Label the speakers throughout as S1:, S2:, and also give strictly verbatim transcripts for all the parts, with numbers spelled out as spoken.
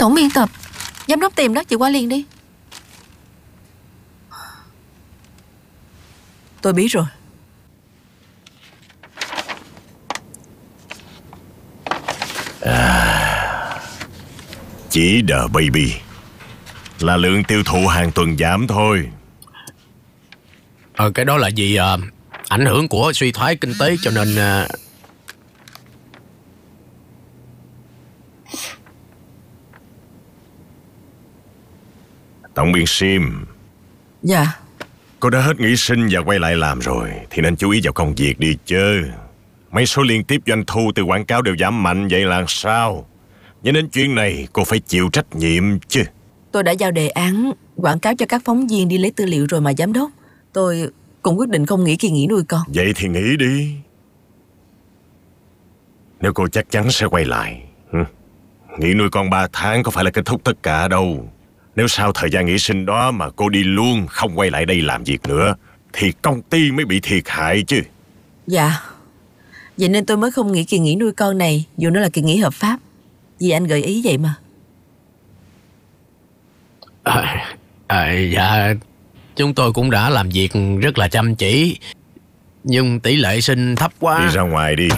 S1: Tổng biên tập, giám đốc tìm đó, chị qua liền đi.
S2: Tôi biết rồi.
S3: À, chỉ The Baby là lượng tiêu thụ hàng tuần giảm thôi.
S4: Ờ, cái đó là vì uh, ảnh hưởng của suy thoái kinh tế cho nên uh...
S3: Tổng biên Sim.
S2: Dạ.
S3: Cô đã hết nghỉ sinh và quay lại làm rồi thì nên chú ý vào công việc đi chứ. Mấy số liên tiếp doanh thu từ quảng cáo đều giảm mạnh, vậy là sao? Cho nên chuyện này cô phải chịu trách nhiệm chứ.
S2: Tôi đã giao đề án quảng cáo cho các phóng viên đi lấy tư liệu rồi mà giám đốc. Tôi cũng quyết định không nghỉ kỳ nghỉ nuôi con.
S3: Vậy thì nghỉ đi. Nếu cô chắc chắn sẽ quay lại, nghỉ nuôi con ba tháng có phải là kết thúc tất cả đâu. Nếu sau thời gian nghỉ sinh đó mà cô đi luôn, không quay lại đây làm việc nữa, thì công ty mới bị thiệt hại chứ.
S2: Dạ. Vậy nên tôi mới không nghỉ kỳ nghỉ nuôi con này, dù nó là kỳ nghỉ hợp pháp. Vì anh gợi ý vậy mà.
S4: à, à, Dạ, chúng tôi cũng đã làm việc rất là chăm chỉ, nhưng tỷ lệ sinh thấp quá.
S3: Đi ra ngoài đi.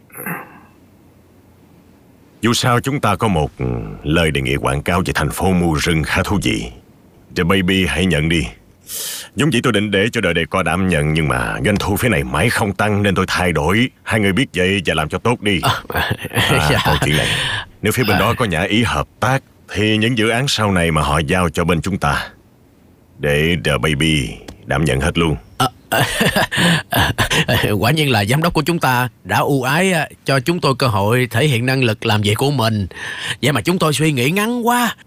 S3: Dù sao chúng ta có một lời đề nghị quảng cáo về thành phố Mu Rừng khá thú vị. The Baby hãy nhận đi. Giống chỉ tôi định để cho đời đề co đảm nhận, nhưng mà doanh thu phía này mãi không tăng nên tôi thay đổi. Hai người biết vậy và làm cho tốt đi. À,
S4: dạ.
S3: Còn chuyện này, nếu phía bên đó có nhã ý hợp tác thì những dự án sau này mà họ giao cho bên chúng ta, để The Baby đảm nhận hết luôn.
S4: À, à, à, quả nhiên là giám đốc của chúng ta đã ưu ái cho chúng tôi cơ hội thể hiện năng lực làm việc của mình. Vậy mà chúng tôi suy nghĩ ngắn quá,